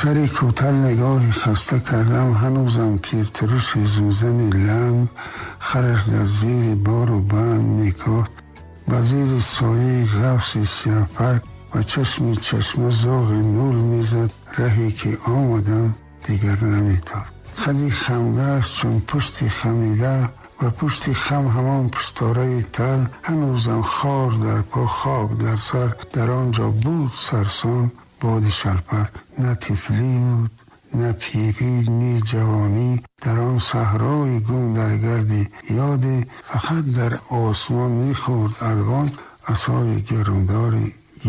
سری کوتل نگاهی خسته کردم، هنوزم پیرتروش زوزن لنگ خرش در زیر بار و بند میکرد. با زیر سایه غفص سیاه پرک و چشم زاغ نول میزد. رهی که آمدم دیگر نمیتافت. خدی خمگشت چون پشتی خمیده و پشتی خم همان پشتاره تل. هنوزم خار در پا خاک در سر، در آنجا بود سرسان باد شلپر. نه طفلی بود نه پیری نه جوانی، در آن صحرای گم در گردی یادی. فقط در آسمان میخورد الوان عصای گرمداری